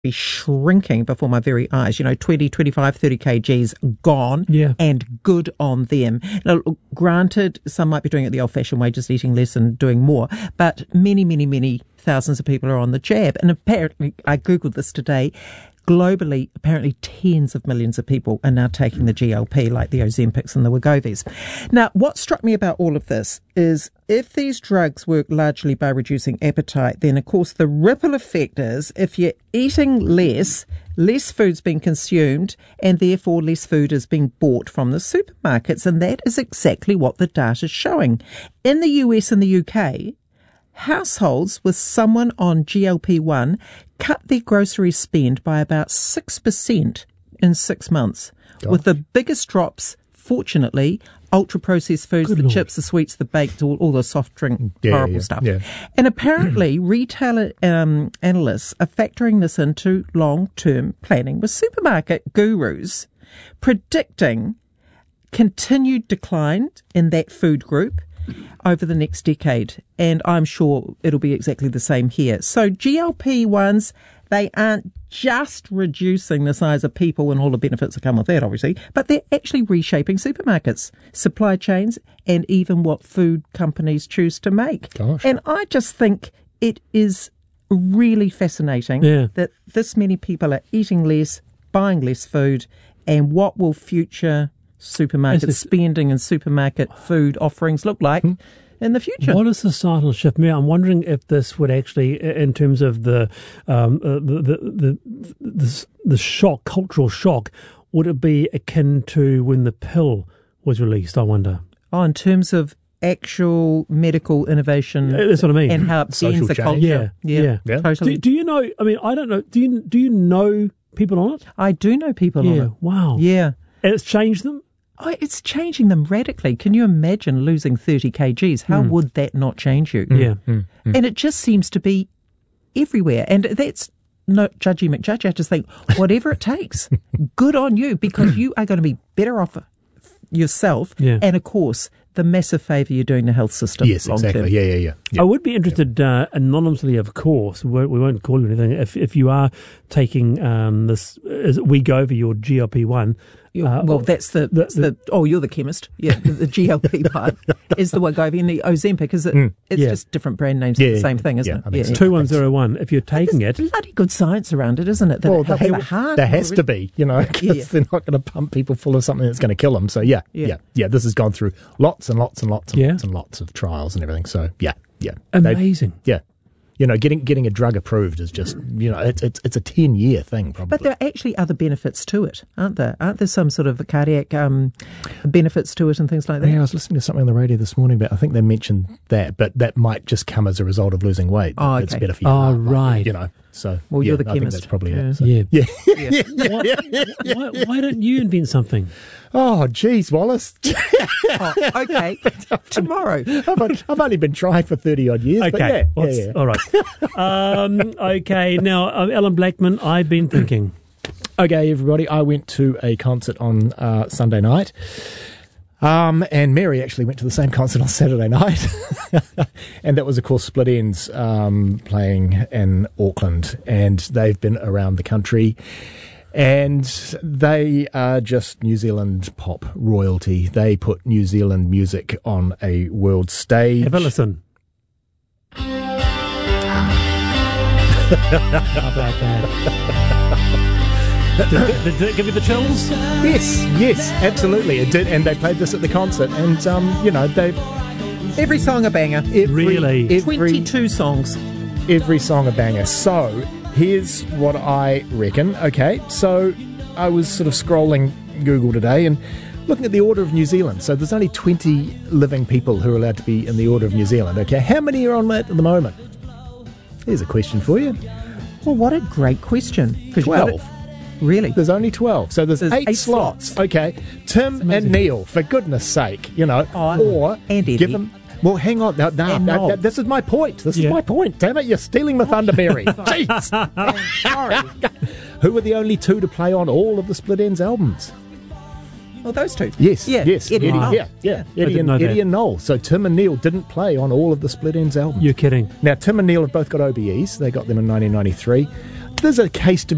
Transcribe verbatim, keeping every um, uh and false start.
be shrinking before my very eyes. You know, twenty, twenty-five, thirty kgs gone, yeah. and good on them. Now, granted, some might be doing it the old-fashioned way, just eating less and doing more, but many, many, many thousands of people are on the jab. And apparently, I Googled this today, globally, apparently tens of millions of people are now taking the G L P, like the Ozempics and the Wegovys. Now, what struck me about all of this is if these drugs work largely by reducing appetite, then, of course, the ripple effect is if you're eating less, less food's being consumed, and therefore less food is being bought from the supermarkets. And that is exactly what the data is showing. In the U S and the U K, households with someone on G L P one cut their grocery spend by about six percent in six months, Gosh. with the biggest drops, fortunately, ultra-processed foods, Good the Lord. chips, the sweets, the baked, all, all the soft drink, yeah, horrible yeah, stuff. Yeah. And apparently, retail um, analysts are factoring this into long-term planning with supermarket gurus, predicting continued decline in that food group over the next decade, and I'm sure it'll be exactly the same here. So G L P ones, they aren't just reducing the size of people and all the benefits that come with that, obviously, but they're actually reshaping supermarkets, supply chains, and even what food companies choose to make. Gosh. And I just think it is really fascinating yeah. that this many people are eating less, buying less food, and what will future supermarket this, spending and supermarket food offerings look like hmm? in the future. What is societal shift? Me, I'm wondering if this would actually, in terms of the um, uh, the, the, the the the shock, cultural shock, would it be akin to when the pill was released? I wonder. Oh, in terms of actual medical innovation, yeah, that's what I mean, and how it bends the culture. Yeah, yeah, yeah, yeah. totally. Do, do you know? I mean, I don't know. Do you do you know people on it? I do know people yeah. on it. Wow. Yeah, and it's changed them. Oh, it's changing them radically. Can you imagine losing thirty kgs? How mm. would that not change you? Yeah. Mm, mm. And it just seems to be everywhere. And that's not judgy McJudge. I just think, whatever it takes, good on you, because you are going to be better off yourself. Yeah. And, of course, the massive favour you're doing the health system. Yes, exactly. Yeah, yeah, yeah, yeah. I would be interested, uh, anonymously, of course, we won't, we won't call you anything, if if you are taking um, this, is it Wegovy, your G L P one. Uh, well, that's the, the, that's the, oh, you're the chemist. Yeah, the, the G L P part is the Wegovy, and the Ozempic, is it, mm, it's yeah. just different brand names yeah, for the same thing, isn't yeah, it? I think yeah, so. two one zero one, if you're taking There's it. bloody good science around it, isn't it? That well, it helps there, the heart. there has to be, you know, because yeah. they're not going to pump people full of something that's going to kill them. So, yeah, yeah, yeah, yeah, this has gone through lots and lots and lots and yeah. lots and lots of trials and everything. So, yeah, yeah. Amazing. They, yeah. You know, getting getting a drug approved is just, you know, it's it's, it's a ten-year thing, probably. But there are actually other benefits to it, aren't there? Aren't there some sort of cardiac um, benefits to it and things like that? Yeah, I was listening to something on the radio this morning about, I think they mentioned that, but that might just come as a result of losing weight. Oh, okay. It's better for your Oh, heart, right. Like, you know, so. Well, yeah, you're the I chemist. think that's probably yeah. it. So. Yeah. Yeah. yeah. Why, why, why don't you invent something? Oh, geez, Wallace. oh, okay. Tomorrow. I've, I've only been trying for thirty-odd years. Okay. But yeah, Well, yeah, yeah. All right. Um, okay. Now, uh, Alan Blackman, I've been thinking. Okay, everybody, I went to a concert on uh, Sunday night. Um, and Mary actually went to the same concert on Saturday night. And that was, of course, Split Enz um, playing in Auckland. And they've been around the country. And they are just New Zealand pop royalty. They put New Zealand music on a world stage. Have a listen. How about that? did, did, did it give you the chills? Yes, yes, absolutely. It did. And they played this at the concert. And, um, you know, they... Every song a banger. Every, really? Every, twenty-two songs. Every song a banger. So... here's what I reckon. Okay, so I was sort of scrolling Google today and looking at the Order of New Zealand. So there's only twenty living people who are allowed to be in the Order of New Zealand. Okay, how many are on that at the moment? Here's a question for you. Well, what a great question. twelve. Really? There's only twelve. So there's, there's eight, eight slots. slots. Okay, Tim and Neil, for goodness sake, you know, oh, or and Eddie. give them... Well, hang on. No, no, no, no, this is my point. This yeah. is my point. Damn it, you're stealing my thunder, Mary. Jeez. Sorry. Who were the only two to play on all of the Split Enz albums? Well, those two. Yes, yeah. yes. Eddie, Eddie, wow. yeah, yeah. Eddie, and, Eddie and Noel. So Tim and Neil didn't play on all of the Split Enz albums. You're kidding. Now, Tim and Neil have both got O B Es. They got them in nineteen ninety-three. There's a case to